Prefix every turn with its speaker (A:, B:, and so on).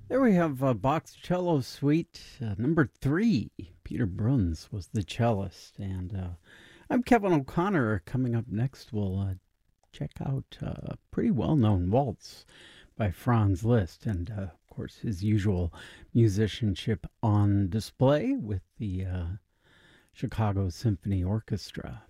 A: There we have Bach's Cello Suite number 3. Peter Bruns was the cellist, and I'm Kevin O'Connor. Coming up next, we'll check out a pretty well-known waltz by Franz Liszt, and of course his usual musicianship on display with the Chicago Symphony Orchestra.